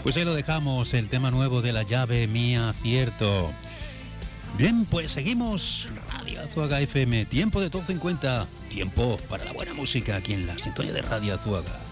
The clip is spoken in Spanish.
Pues ahí lo dejamos, el tema nuevo de La Llave Mía Cierto. Bien, pues seguimos. Radio Azuaga FM, tiempo de todo en cuenta, tiempo para la buena música aquí en la sintonía de Radio Azuaga.